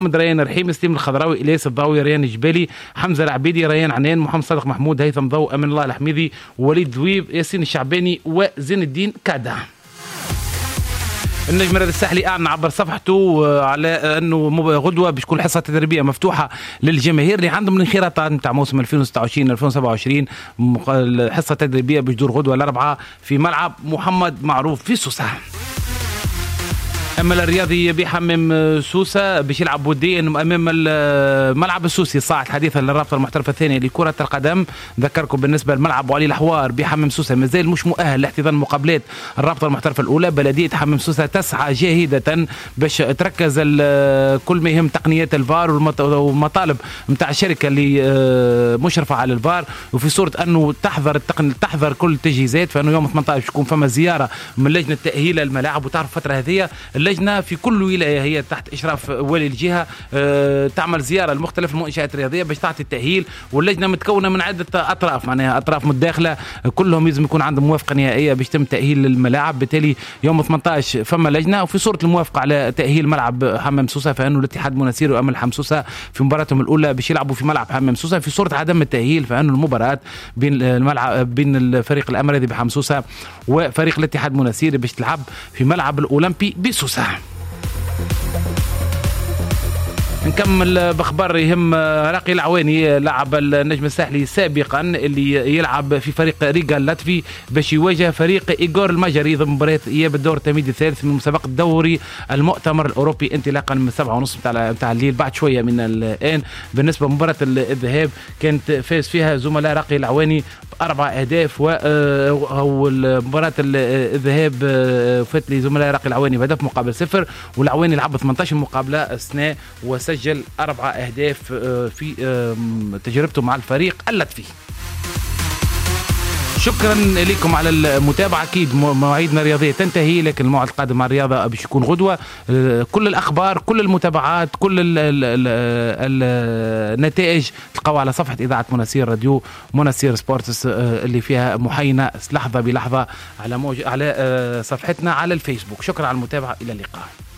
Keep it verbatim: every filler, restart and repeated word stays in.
محمد ريان رحيم، سليم الخضراوي، الياس الضاوي، ريان الجبالي، حمزه العبيدي، ريان عنان، محمد صادق محمود، هيثم ضو، امين الله الحميدي، وليد ذويب، ياسين الشعباني، وزين الدين كادا. النجم رياض الساحلي اعلن عبر صفحته على انه غدوه باش تكون حصه تدريبيه مفتوحه للجماهير اللي عندهم الانخراطات نتاع موسم ألفين وستة وعشرين ألفين وسبعة وعشرين. الحصه التدريبيه باش تدور غدوه الاربعاء في ملعب محمد معروف في سوسه. اما الرياضي بيحمم سوسه باش يلعب وديا امام الملعب السوسي الصاعد الحديثه للرابطه المحترفه الثانيه لكره القدم. ذكركم بالنسبه للملعب وعلي الحوار بيحمم سوسه مازال مش مؤهل لاحتضان مقابلات الرابطه المحترفه الاولى. بلديه حمم سوسه تسعى جاهده باش تركز كل ما يهم تقنيات الفار والمطالب نتاع الشركه اللي مشرفه على الفار، وفي صوره انه تحضر التقن تحضر كل التجهيزات. فانه يوم ثمانية عشر تكون فما زياره من لجنه تاهيل الملاعب، وتعرف الفتره هذه اللجنه في كل ولايه هي تحت اشراف والي الجهه أه تعمل زياره لمختلف المنشات الرياضيه باش تعطي التاهيل. واللجنه متكونه من عده اطراف، معناها اطراف متداخله كلهم لازم يكون عندهم موافقه نهائيه باش يتم تاهيل الملاعب. بالتالي يوم ثمانية عشر فما لجنه، وفي صوره الموافقه على تاهيل ملعب حمام سوسه فانه الاتحاد مناسير وامل حمسوسه في مباراتهم الاولى باش يلعبوا في ملعب حمام سوسه. في صوره عدم التاهيل فانه المباراه بين الملعب بين الفريق الامريكي بحمسوسه وفريق الاتحاد مناسير باش تلعب في ملعب الاولمبي بسوسه. نكمل باخبار يهم راقي العواني. لعب النجم الساحلي سابقا اللي يلعب في فريق ريغا اللاتفي باش يواجه فريق ايغور المجري ضمن مباراه اياب الدور التمهيدي الثالث من مسابقه دوري المؤتمر الاوروبي انطلاقا من سبعة ونص نتاع نتاع الليل بعد شويه من الان. بالنسبه لمباراه الذهاب كانت فاز فيها زملاء راقي العواني باربع اهداف، ومباراه الذهاب فات لزملاء راقي العواني بهدف مقابل صفر، والعواني لعب ثمانية عشر مقابله اثناء وسجل أربعة أهداف في تجربته مع الفريق اللاتفي. شكرا لكم على المتابعة. أكيد مواعيدنا الرياضية تنتهي، لكن الموعد القادم مع الرياضة باش يكون غدوة. كل الأخبار كل المتابعات كل ال ال ال النتائج تلقوا على صفحة إذاعة مناسير راديو مناسير سبورتس اللي فيها محينة لحظة بلحظة على موج... على صفحتنا على الفيسبوك. شكرا على المتابعة، إلى اللقاء.